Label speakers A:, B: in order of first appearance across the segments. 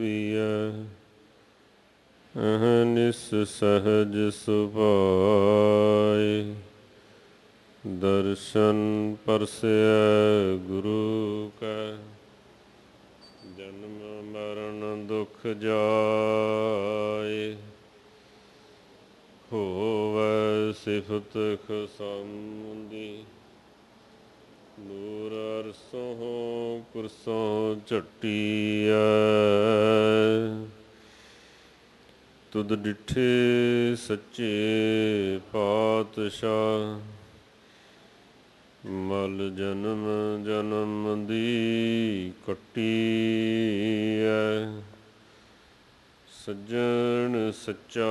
A: ਅਹਨਿਸ ਸਹਜ ਸੁਭਾਇ। ਦਰਸ਼ਨ ਪਰਸੈ ਗੁਰੂ ਕੈ। ਜਨਮ ਮਰਨ ਦੁਖ ਜਾਇ। ਹੋਵੈ ਸਿਫਤ ਖਸੰਦੀ। ਨੂਰ ਅਰਸੋਂ ਕੁਰਸੋਂ ਝਟੀਐ। ਤੁਧ ਡਿਠੇ ਸੱਚੇ ਪਾਤਸ਼ਾਹ। ਮਲ ਜਨਮ ਜਨਮ ਦੀ ਕੱਟੀਐ। ਸੱਜਣ ਸੱਚਾ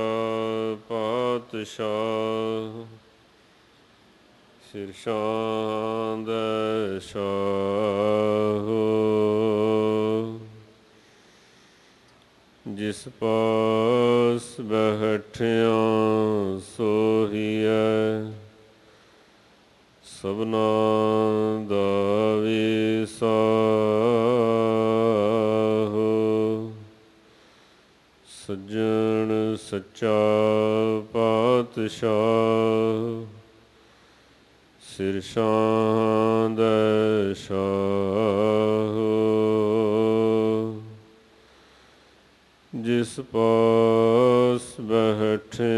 A: ਪਾਤਸ਼ਾਹ। ਸਿਰਸ਼ਾਂ ਦੈ ਸ਼ਾਹ। ਜਿਸ ਪਾਸ ਬੈਠਿਆ ਸੋਹੀਐ। ਸਭਨਾ ਦਾ ਵਿਸਾਹੋ। ਸੱਜਣ ਸੱਚਾ ਪਾਤਸ਼ਾਹ। ਸਿਰਸ਼ਾਂ ਦੈ ਸ਼ਾਹ। ਜਿਸ ਪਾਸ ਬੈਠਿਆ